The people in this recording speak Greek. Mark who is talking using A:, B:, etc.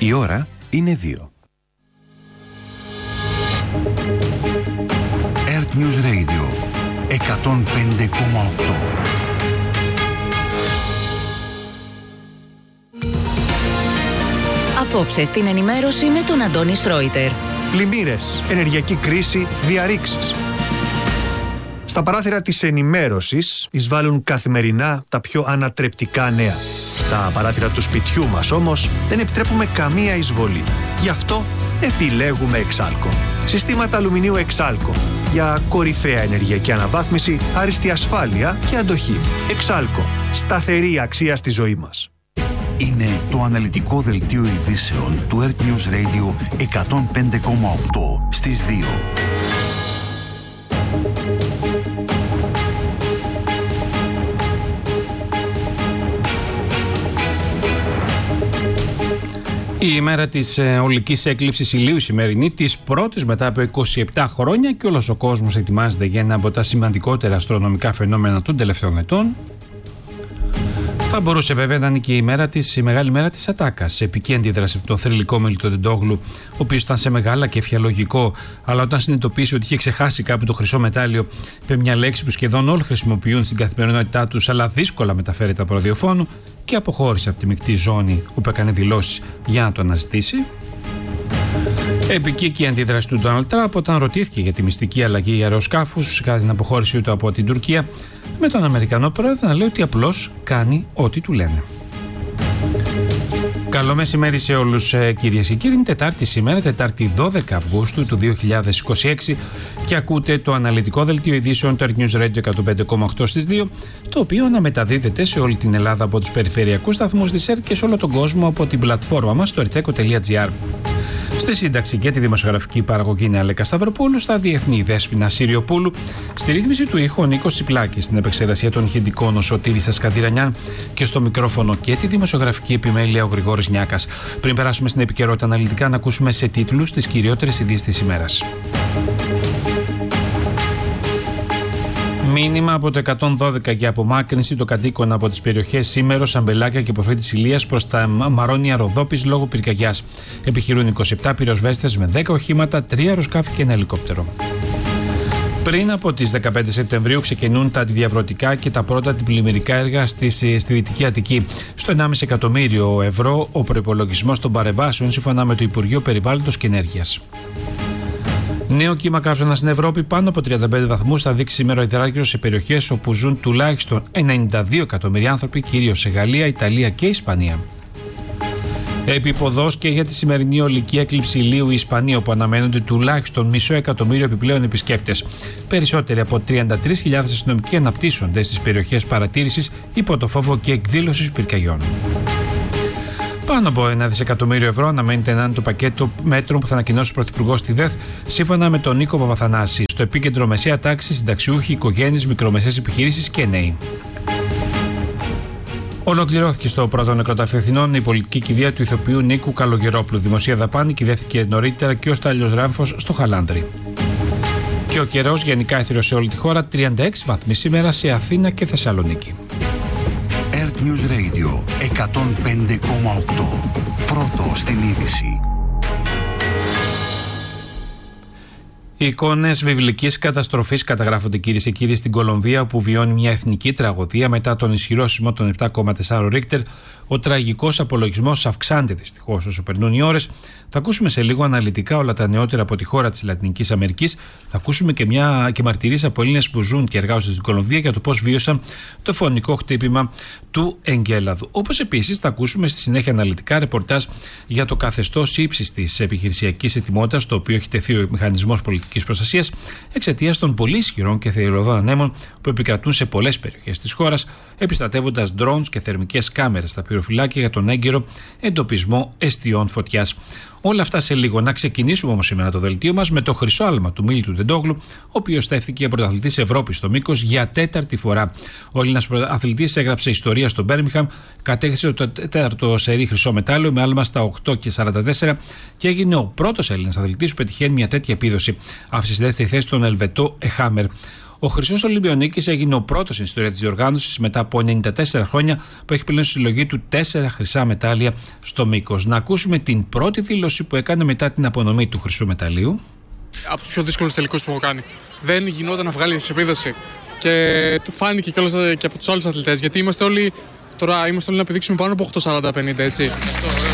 A: Η ώρα είναι 2. Earth News Radio 105,8.
B: Απόψε στην ενημέρωση με τον Αντώνη Σρόιτερ.
C: Πλημμύρες, ενεργειακή κρίση, διαρρήξεις. Στα παράθυρα της ενημέρωσης εισβάλλουν καθημερινά τα πιο ανατρεπτικά νέα. Στα παράθυρα του σπιτιού μας όμως δεν επιτρέπουμε καμία εισβολή. Γι' αυτό επιλέγουμε Εξάλκο. Συστήματα αλουμινίου Εξάλκο για κορυφαία ενεργειακή αναβάθμιση, άριστη ασφάλεια και αντοχή. Εξάλκο. Σταθερή αξία στη ζωή μας.
A: Είναι το αναλυτικό δελτίο ειδήσεων του Earth News Radio 105,8 στις 2.
D: Η ημέρα της ολικής έκλειψης ηλίου σημερινή, της πρώτης μετά από 27 χρόνια, και όλος ο κόσμος ετοιμάζεται για ένα από τα σημαντικότερα αστρονομικά φαινόμενα των τελευταίων ετών. Θα μπορούσε βέβαια να είναι και η μεγάλη μέρα της ατάκας. Επική αντίδραση από τον θρυλικό Μίλτο Τεντόγλου, ο οποίος ήταν σε μεγάλα κέφια λογικό, αλλά όταν συνειδητοποίησε ότι είχε ξεχάσει κάπου το χρυσό μετάλλιο, είπε μια λέξη που σχεδόν όλοι χρησιμοποιούν στην καθημερινότητά τους, αλλά δύσκολα μεταφέρεται από ραδιοφώνου, και αποχώρησε από τη μεικτή ζώνη όπου έκανε δηλώσεις για να το αναζητήσει. Επική και η αντίδραση του Ντόναλντ Τραμπ όταν ρωτήθηκε για τη μυστική αλλαγή αεροσκάφους κατά την αποχώρησή του από την Τουρκία, με τον Αμερικανό πρόεδρο να λέει ότι απλώς κάνει ό,τι του λένε. Καλό μεσημέρι σε όλους, κυρίες και κύριοι. Είναι Τετάρτη σήμερα, Τετάρτη 12 Αυγούστου του 2026, και ακούτε το αναλυτικό δελτίο ειδήσεων του Earth News Radio 105,8 στις 2, το οποίο αναμεταδίδεται σε όλη την Ελλάδα από τους περιφερειακούς σταθμούς της ΕΡΤ και σε όλο τον κόσμο από την πλατφόρμα μας στο erteco.gr. Στη σύνταξη και τη δημοσιογραφική παραγωγή είναι Αλέκα Σταυροπούλου, στα διεθνή Δέσποινα Συριοπούλου, στη ρύθμιση του ήχου ο Νίκος Τσιπλάκης, στην επεξεργασία των ηχητικών ο Σωτήρης Ασκαδηρανιάν και στο μικρόφωνο και τη δημοσιογραφική επιμέλεια ο Γρηγόρης Νιάκας. Πριν περάσουμε στην επικαιρότητα αναλυτικά, να ακούσουμε σε τίτλους τις κυριότερες ειδήσεις της ημέρας. Μήνυμα από το 112 για απομάκρυνση των κατοίκων από τις περιοχές Σήμερος, Αμπελάκια και Προφήτης Ηλίας προς τα Μαρόνια Ροδόπης λόγω πυρκαγιάς. Επιχειρούν 27 πυροσβέστες με 10 οχήματα, 3 αεροσκάφη και ένα ελικόπτερο. Πριν από τις 15 Σεπτεμβρίου ξεκινούν τα αντιδιαβρωτικά και τα πρώτα αντιπλημμυρικά έργα στη Δυτική Αττική. Στο 1,5 εκατομμύριο ευρώ ο προϋπολογισμός των παρεμβάσεων, σύμφωνα με το Υπουργείο Περιβάλλοντος και Ενέργειας. Νέο κύμα καύσωνα στην Ευρώπη, πάνω από 35 βαθμούς, θα δείξει σήμερα ο υδράργυρος σε περιοχές όπου ζουν τουλάχιστον 92 εκατομμύρια άνθρωποι, κυρίως σε Γαλλία, Ιταλία και Ισπανία. Επίποδος και για τη σημερινή ολική έκλειψη ηλίου η Ισπανία, όπου αναμένονται τουλάχιστον 500.000 επιπλέον επισκέπτες. Περισσότεροι από 33.000 αστυνομικοί αναπτύσσονται στις περιοχές παρατήρησης υπό το φόβο και εκδήλωσης πυρκαγιών. Πάνω από 1 δισεκατομμύριο ευρώ αναμένεται να είναι το πακέτο μέτρων που θα ανακοινώσει ο Πρωθυπουργός στη ΔΕΘ, σύμφωνα με τον Νίκο Παπαθανάση. Στο επίκεντρο μεσαία τάξη, συνταξιούχοι, οικογένειες, μικρομεσαίες επιχειρήσεις και νέοι. Ολοκληρώθηκε στο πρώτο νεκροταφείο Αθηνών η πολιτική κηδεία του ηθοποιού Νίκου Καλογερόπουλου. Δημοσία δαπάνη κυδεύτηκε νωρίτερα και ο Στάλιος Ράμφος στο Χαλάνδρι. Και ο καιρός γενικά έθριος σε όλη τη χώρα, 36 βαθμοί σήμερα σε Αθήνα και Θεσσαλονίκη.
A: Earth News Radio 105,8. Πρώτο στην είδηση.
D: Οι εικόνες βιβλικής καταστροφής καταγράφονται, κυρίες και κύριοι, στην Κολομβία, όπου βιώνει μια εθνική τραγωδία μετά τον ισχυρό σεισμό των 7,4 Ρίχτερ. Ο τραγικός απολογισμός αυξάνεται δυστυχώς όσο περνούν οι ώρες. Θα ακούσουμε σε λίγο αναλυτικά όλα τα νεότερα από τη χώρα της Λατινικής Αμερικής. Θα ακούσουμε και μαρτυρίες από Έλληνες που ζουν και εργάζονται στην Κολομβία για το πώς βίωσαν το φωνικό χτύπημα του εγκέλαδου. Όπως επίσης θα ακούσουμε στη συνέχεια αναλυτικά ρεπορτάζ για το καθεστώς ύψης της επιχειρησιακής ετοιμότητας, το οποίο έχει τεθεί ο μηχανισμός πολιτικής προστασίας εξαιτίας των πολύ ισχυρών και θηριωδών ανέμων που επικρατούν σε πολλές περιοχές της χώρας, επιστατεύοντας drones και θερμικές κάμερες στα πυροφυλάκια για τον έγκαιρο εντοπισμό εστιών φωτιάς. Όλα αυτά σε λίγο. Να ξεκινήσουμε όμως σήμερα το δελτίο μας με το χρυσό άλμα του Μίλτου Τεντόγλου, ο οποίος στέφθηκε πρωταθλητής Ευρώπης στο μήκος για 4η φορά. Ο Έλληνας αθλητής έγραψε ιστορία στο Μπέρμιγχαμ, κατέκτησε το 4ο σερί χρυσό μετάλλιο με άλμα στα 8,44 και έγινε ο πρώτος Έλληνας αθλητής που πετυχαίνει μια τέτοια επίδοση. Άφησε στη δεύτερη θέση τον Ελβετό Εχάμερ. Ο Χρυσός Ολυμπιονίκης έγινε ο πρώτος στην ιστορία της διοργάνωσης μετά από 94 χρόνια που έχει πλέον στη συλλογή του 4 χρυσά μετάλλια στο μήκος. Να ακούσουμε την πρώτη δήλωση που έκανε μετά την απονομή του χρυσού μεταλλίου.
E: Από τους πιο δύσκολους τελικούς που έχω κάνει. Δεν γινόταν να βγάλει επίδοση. Και φάνηκε κιόλας και από τους άλλους αθλητές. Γιατί είμαστε όλοι να πηδήξουμε πάνω από 8,40-50, έτσι.